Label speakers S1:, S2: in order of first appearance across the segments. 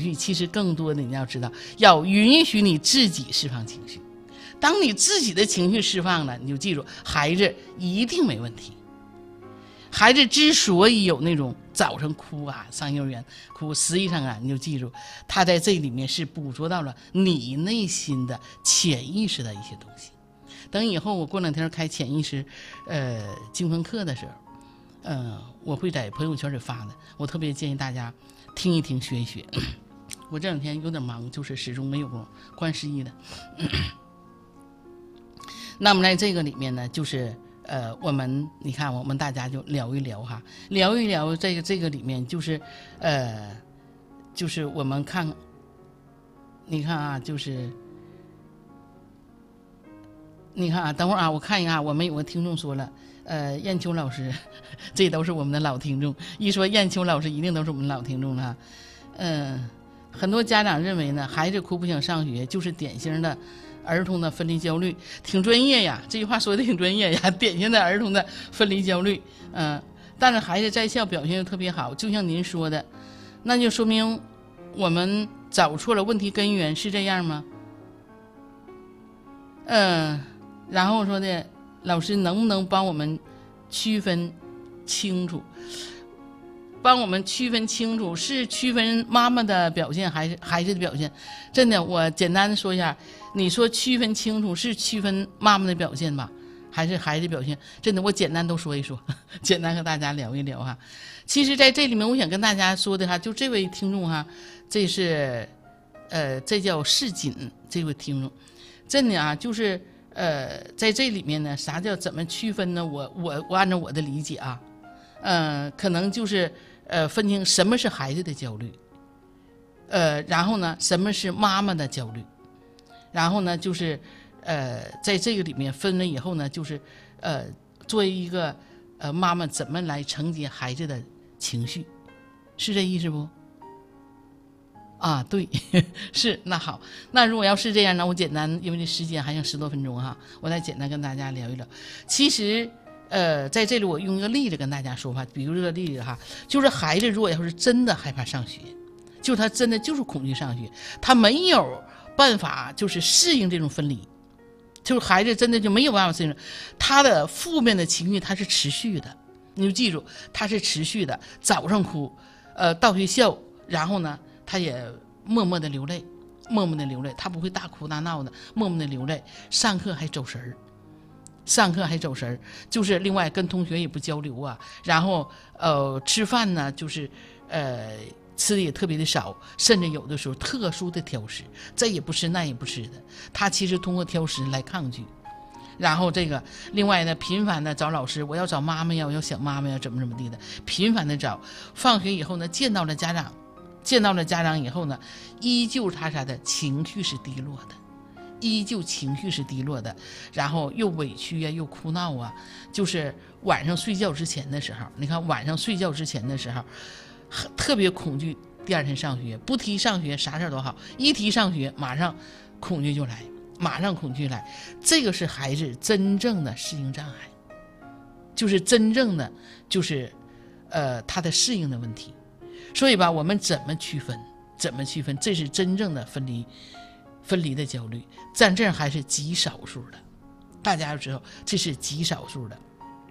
S1: 绪，其实更多的你要知道，要允许你自己释放情绪。当你自己的情绪释放了，你就记住，孩子一定没问题。孩子之所以有那种早上哭啊，上幼儿园哭，实际上啊，你就记住，他在这里面是捕捉到了你内心的潜意识的一些东西。等以后我过两天开潜意识精分课的时候，我会在朋友圈里发的，我特别建议大家听一听学一学。我这两天有点忙，就是始终没有空，关11的。那么在这个里面呢，就是我们你看，我们大家就聊一聊哈，聊一聊这个里面就是就是我们看，你看啊，就是你看啊，等会儿啊，我看一下，我们有个听众说了，燕秋老师，这都是我们的老听众。一说燕秋老师，一定都是我们老听众了。很多家长认为呢，孩子哭不想上学，就是典型的儿童的分离焦虑，挺专业呀，这句话说的挺专业呀，典型的儿童的分离焦虑。但是孩子在校表现又特别好，就像您说的，那就说明我们找错了问题根源，是这样吗？然后说的，老师能不能帮我们区分清楚？帮我们区分清楚，是区分妈妈的表现还是孩子的表现？真的，我简单的说一下，你说区分清楚是区分妈妈的表现吧，还是孩子的表现？真的，我简单都说一说，简单和大家聊一聊哈。其实在这里面，我想跟大家说的哈，就这位听众哈，这是这叫世锦这位听众，真的啊，就是在这里面呢，啥叫怎么区分呢？我按照我的理解啊，可能就是分清什么是孩子的焦虑，然后呢，什么是妈妈的焦虑，然后呢，就是在这个里面分了以后呢，就是作为一个妈妈怎么来承接孩子的情绪，是这意思不？啊，对，是。那好，那如果要是这样呢，我简单，因为这时间还剩10多分钟哈，我再简单跟大家聊一聊。其实在这里我用一个例子跟大家说吧，比如这个例子哈，就是孩子如果要是真的害怕上学，就他真的就是恐惧上学，他没有办法就是适应这种分离，就是孩子真的就没有办法适应，他的负面的情绪他是持续的，你就记住他是持续的，早上哭，到学校，然后呢他也默默的流泪，默默的流泪，他不会大哭大闹的，默默的流泪，上课还走神儿。上课还走神儿，就是另外跟同学也不交流啊，然后吃饭呢就是吃的也特别的少，甚至有的时候特殊的挑食，这也不吃那也不吃的，他其实通过挑食来抗拒。然后这个另外呢，频繁的找老师，我要找妈妈呀，我要想妈妈呀，怎么地的，频繁的找。放学以后呢，见到了家长以后呢，依旧他的情绪是低落的。依旧情绪是低落的，然后又委屈啊，又哭闹啊，就是晚上睡觉之前的时候，你看晚上睡觉之前的时候，特别恐惧第二天上学，不提上学啥事都好，一提上学马上恐惧就来，马上恐惧来，这个是孩子真正的适应障碍，就是真正的就是他的适应的问题。所以吧，我们怎么区分？这是真正的分离的焦虑，但这还是极少数的，大家要知道这是极少数的，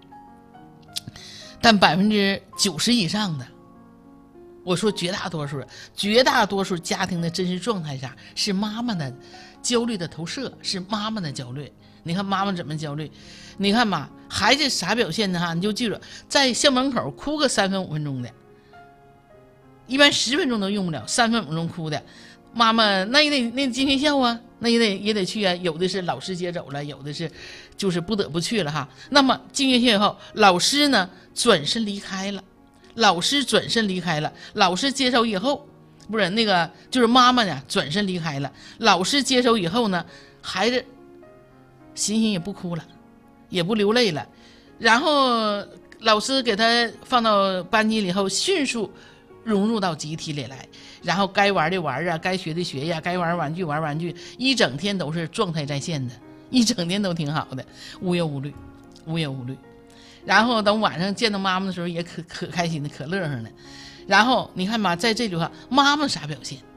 S1: 但90%以上的，我说绝大多数家庭的真实状态下是妈妈的焦虑的投射，是妈妈的焦虑。你看妈妈怎么焦虑？你看嘛，孩子啥表现呢？哈，你就记住，在校门口哭个3分5分钟的，一般10分钟都用不了，3分5分钟哭的。妈妈那也得进学校啊，那也得去啊，有的是老师接走了，有的是就是不得不去了哈。那么进学校以后，老师呢转身离开了，老师接手以后，不是那个就是妈妈呢转身离开了，老师接手以后呢，孩子欣欣也不哭了，也不流泪了，然后老师给他放到班级里以后，迅速融入到集体里来，然后该玩的玩啊，该学的学呀，该玩玩具玩玩具，一整天都是状态在线的，一整天都挺好的，无忧无虑。然后等晚上见到妈妈的时候也可开心的，可乐呵的。然后你看吧，在这句话，妈妈啥表现？